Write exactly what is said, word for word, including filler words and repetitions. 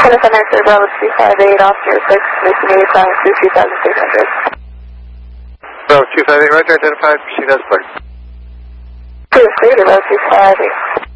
Telephone answer Bravo two five eight, officer six, Mission eight, time two two thousand six hundred. Bravo two five eight, roger, identified, proceed as planned. two three to Bravo two five eight.